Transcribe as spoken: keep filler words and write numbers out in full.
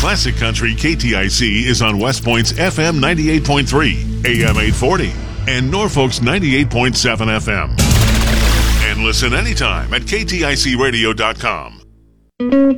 Classic Country K T I C is on West Point's F M ninety-eight point three, A M eight forty, and Norfolk's ninety-eight point seven F M. And listen anytime at K T I C radio dot com.